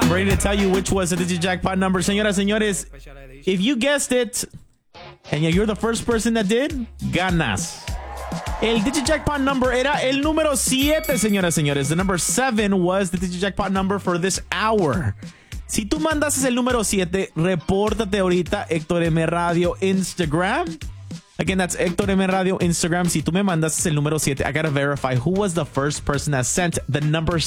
I'm ready to tell you which was the DigiJackpot number. Señoras, señores, if you guessed it, and you're the first person that did, ganas. El DigiJackpot number era el número 7, señoras, señores. The number 7 was the DigiJackpot number for this hour. Si tú mandas el número 7, repórtate ahorita, Héctor M Radio Instagram. Again, that's Héctor M Radio Instagram. Si tú me mandas el número 7, I gotta verify who was the first person that sent the number